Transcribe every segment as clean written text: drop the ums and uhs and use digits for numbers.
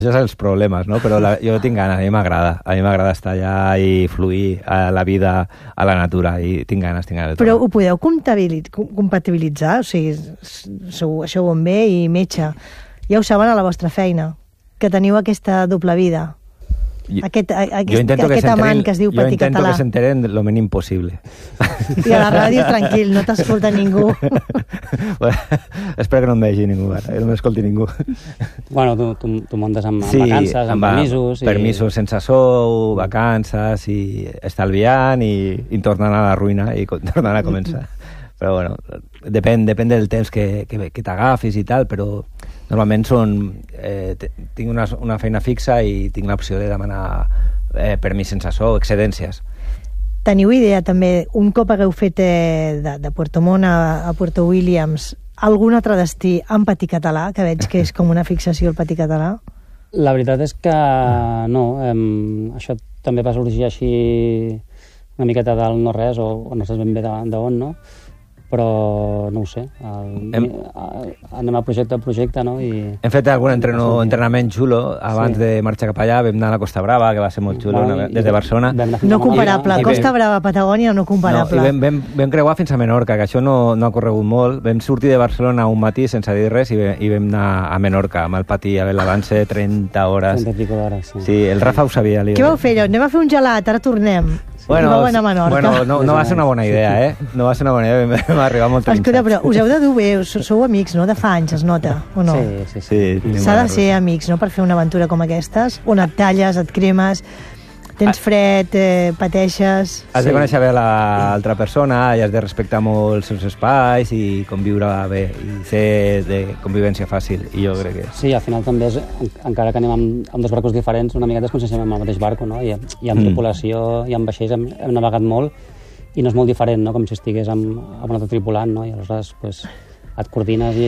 Això són els problemes, no? Però jo tinc ganes, a mi m'agrada estar allà i fluir a la vida, a la natura, i tinc ganes de tot. Però ho podeu compatibilitzar? O sigui, sou bomber i metge. Ja ho saben a la vostra feina, que teniu aquesta doble vida. Aquest amant que es diu Patí Català. Jo intento que s'enteren lo mínim possible. I a la ràdio, tranquil, no t'escolta ningú. Espero que no em vegi ningú ara, que no m'escolti ningú. Bueno, tu muntes amb vacances, amb permisos. Permisos sense sou, vacances, i estalviant i tornant a la ruïna i tornant a començar. Però bueno, depèn del temps que t'agafis i tal, però normalment tinc una feina fixa i tinc l'opció de demanar permís sense sou, excedències. Teniu idea també, un cop hagueu fet de Puerto Montt a Puerto Williams, algun altre destí en patí català, que veig que és com una fixació el patí català? La veritat és que no. Això també va sorgir així una miqueta del no-res, o no saps ben bé d'on, no? Però no ho sé, anem a projecte a projecte, no? Hem fet algun entrenament xulo abans de marxar cap allà. Vam anar a la Costa Brava, que va ser molt xulo, des de Barcelona. No comparable, Costa Brava, Patagònia, no comparable. Vam creuar fins a Menorca, que això no ha corregut molt. Vam sortir de Barcelona un matí sense dir res i vam anar a Menorca, amb el patí, a l'avance 30 hores. 30 i pico d'hores, sí. Sí, el Rafa ho sabia. Què vau fer allò? Anem a fer un gelat, ara tornem. Bueno, vau anar a Menorca. No va ser una bona idea, No va ser una bona idea, vam arribar molt trinxats. Escolta, però us heu de dur bé, sou amics, no? De fa anys, es nota, o no? Sí. S'ha de ser amics, no?, per fer una aventura com aquestes, on et talles, et cremes, tens fred, pateixes... Has de conèixer bé l'altra persona i has de respectar molt els seus espais i conviure bé, i ser de convivència fàcil, i jo crec que... Sí, al final també és, encara que anem amb dos barcos diferents, una miqueta es consensem amb el mateix barco, no? I amb tripulació i amb vaixells hem navegat molt, i no és molt diferent, no?, com si estigués amb un altre tripulant, no? I aleshores pues, et coordines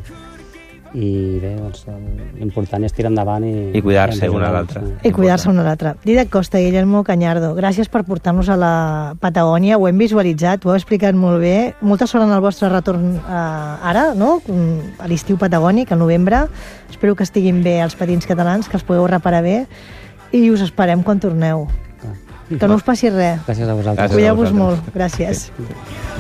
i bé, doncs, l'important és tirar endavant i cuidar-se una a l'altra. I cuidar-se una a l'altra. Dídac Costa, Guillermo Cañardo, gràcies per portar-nos a la Patagònia, ho hem visualitzat, ho heu explicat molt bé. Molta sort en el vostre retorn ara, no?, a l'estiu patagònic, al novembre. Espero que estiguin bé els patins catalans, que els pugueu reparar bé, i us esperem quan torneu. Que no us passi res. Gràcies a vosaltres. Cuideu-vos molt. Gràcies. Sí.